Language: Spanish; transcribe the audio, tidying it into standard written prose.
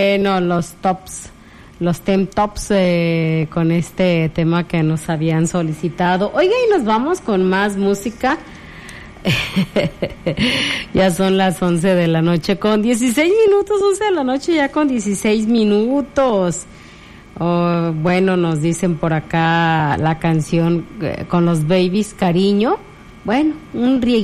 Bueno, los tops con este tema que nos habían solicitado. Oiga, y nos vamos con más música. Ya son las 11 de la noche con 16 minutos, 11 de la noche ya con 16 minutos. Oh, bueno, nos dicen por acá la canción con los Babies, Cariño. Bueno, un rieguito